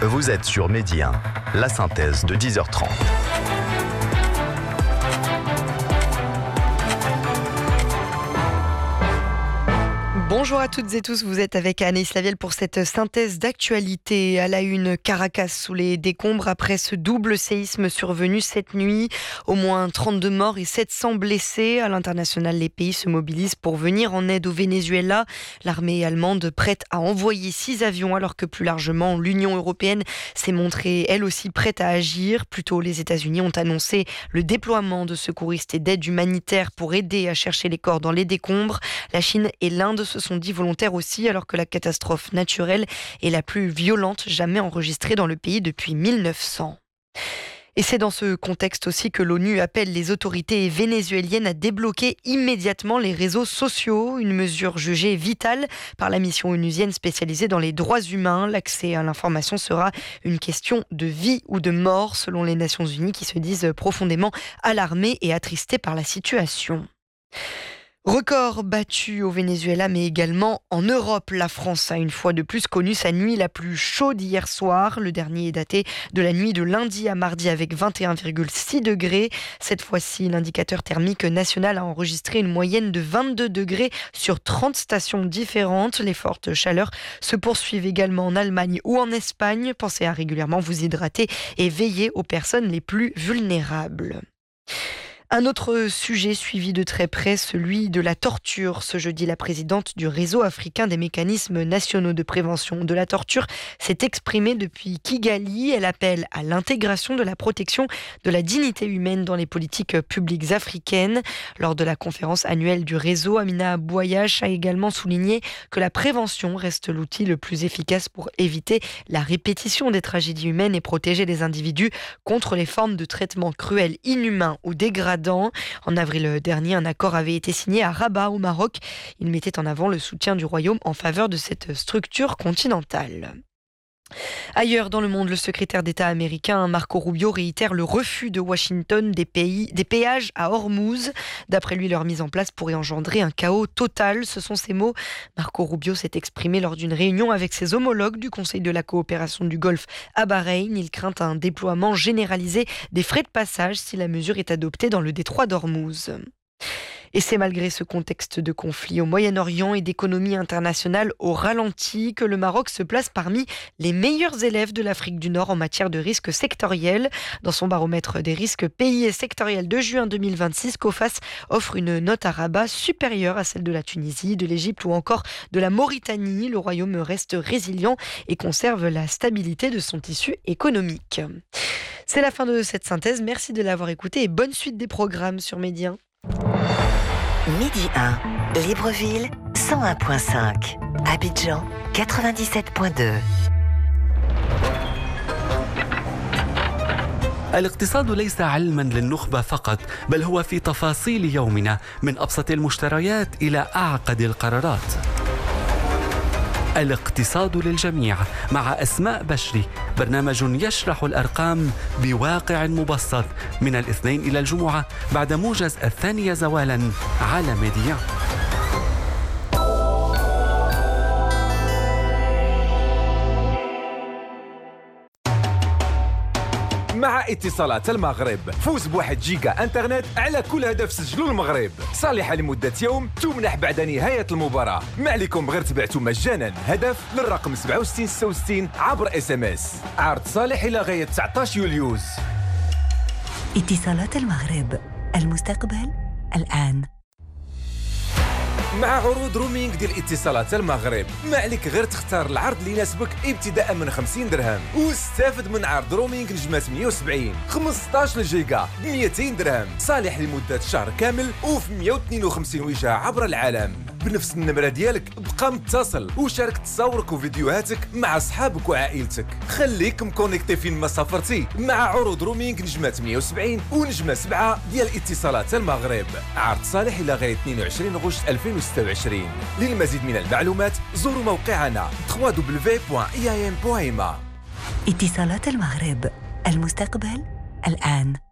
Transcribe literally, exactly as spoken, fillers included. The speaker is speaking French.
Vous êtes sur Midi un, la synthèse de dix heures trente. Bonjour à toutes et tous, vous êtes avec Anaïs Lavielle pour cette synthèse d'actualité. À la une, Caracas sous les décombres après ce double séisme survenu cette nuit. Au moins trente-deux morts et sept cents blessés. À l'international, les pays se mobilisent pour venir en aide au Venezuela. L'armée allemande prête à envoyer six avions alors que plus largement l'Union européenne s'est montrée elle aussi prête à agir. Plus tôt, les États-Unis ont annoncé le déploiement de secouristes et d'aide humanitaire pour aider à chercher les corps dans les décombres. La Chine et l'Inde se sont dit volontaires aussi alors que la catastrophe naturelle est la plus violente jamais enregistrée dans le pays depuis mille neuf cents. Et c'est dans ce contexte aussi que l'ONU appelle les autorités vénézuéliennes à débloquer immédiatement les réseaux sociaux, une mesure jugée vitale par la mission onusienne spécialisée dans les droits humains. L'accès à l'information sera une question de vie ou de mort selon les Nations Unies qui se disent profondément alarmées et attristées par la situation. Record battu au Venezuela, mais également en Europe. La France a une fois de plus connu sa nuit la plus chaude hier soir. Le dernier est daté de la nuit de lundi à mardi avec vingt et un virgule six degrés. Cette fois-ci, l'indicateur thermique national a enregistré une moyenne de vingt-deux degrés sur trente stations différentes. Les fortes chaleurs se poursuivent également en Allemagne ou en Espagne. Pensez à régulièrement vous hydrater et veiller aux personnes les plus vulnérables. Un autre sujet suivi de très près, celui de la torture. Ce jeudi, la présidente du réseau africain des mécanismes nationaux de prévention de la torture s'est exprimée depuis Kigali. Elle appelle à l'intégration de la protection de la dignité humaine dans les politiques publiques africaines. Lors de la conférence annuelle du réseau, Amina Bouayache a également souligné que la prévention reste l'outil le plus efficace pour éviter la répétition des tragédies humaines et protéger les individus contre les formes de traitements cruels, inhumains ou dégradants. En avril dernier, un accord avait été signé à Rabat, au Maroc. Il mettait en avant le soutien du Royaume en faveur de cette structure continentale. Ailleurs dans le monde, le secrétaire d'État américain Marco Rubio réitère le refus de Washington des, pays, des péages à Hormuz. D'après lui, leur mise en place pourrait engendrer un chaos total. Ce sont ses mots. Marco Rubio s'est exprimé lors d'une réunion avec ses homologues du Conseil de la coopération du Golfe à Bahreïn. Il craint un déploiement généralisé des frais de passage si la mesure est adoptée dans le détroit d'Hormuz. Et c'est malgré ce contexte de conflit au Moyen-Orient et d'économie internationale au ralenti que le Maroc se place parmi les meilleurs élèves de l'Afrique du Nord en matière de risques sectoriels. Dans son baromètre des risques pays et sectoriels de juin deux mille vingt-six, COFAS offre une note à Rabat supérieure à celle de la Tunisie, de l'Égypte ou encore de la Mauritanie. Le Royaume reste résilient et conserve la stabilité de son tissu économique. C'est la fin de cette synthèse. Merci de l'avoir écouté et bonne suite des programmes sur Midi un. Midi un, Libreville, cent un virgule cinq. Abidjan, quatre-vingt-dix-sept virgule deux. الاقتصاد ليس علما للنخبة فقط، بل هو في تفاصيل يومنا من أبسط المشتريات إلى أعقد القرارات. الاقتصاد للجميع مع أسماء بشري، برنامج يشرح الأرقام بواقع مبسط من الاثنين إلى الجمعة بعد موجز الثانية زوالا على ميديا. مع اتصالات المغرب فوز بواحد جيجا انترنت على كل هدف سجلوا المغرب، صالحة لمدة يوم تمنح بعد نهاية المباراة. ما عليكم غير تبعتوا مجانا هدف للرقم سبعة وستين ستة وستين عبر اس ام اس. عرض صالح الى غاية تسعة عشر يوليوز. اتصالات المغرب، المستقبل الآن. مع عروض رومينغ ديال اتصالات المغرب ما عليك غير تختار العرض اللي يناسبك ابتداء من خمسين درهم واستافد من عرض رومينغ نجمة ثمانية وسبعين خمسطاش جيجا ب مئتين درهم صالح لمدة شهر كامل وفي مئة واثنين وخمسين وجهة عبر العالم. بنفس النمرة ديالك بقى متصل وشارك تصاورك وفيديوهاتك مع أصحابك وعائلتك. خليك مكونيكتي فين ما سافرتي مع عروض رومينغ نجمة ثمانية وسبعين ونجمة سبعة ديال اتصالات المغرب. عرض صالح إلى غاية اثنين وعشرين أغسطس ألفين وستة وعشرين. للمزيد من المعلومات زوروا موقعنا دبليو دبليو دبليو دوت إي إيه إم دوت إم إيه. اتصالات المغرب، المستقبل الآن.